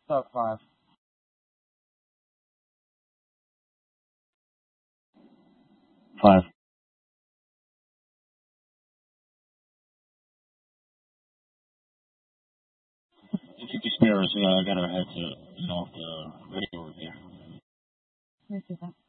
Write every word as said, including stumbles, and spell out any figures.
Top five. Five. If you could spare us, uh, I gotta head to, you know, the radio repair. Let me see that.